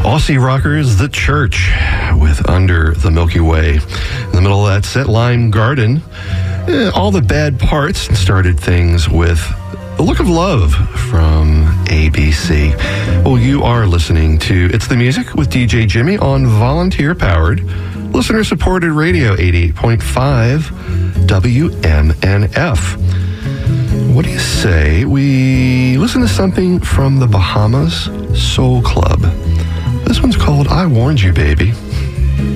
Aussie rockers, The Church, with Under the Milky Way. In the middle of that set, Lime Garden, All the Bad Parts, started things with The Look of Love from ABC. Well, you are listening to It's the Music with DJ Jimmy on volunteer-powered, listener-supported radio, 88.5 WMNF. What do you say we listen to something from the Bahamas Soul Club? This one's called I Warned You, Baby.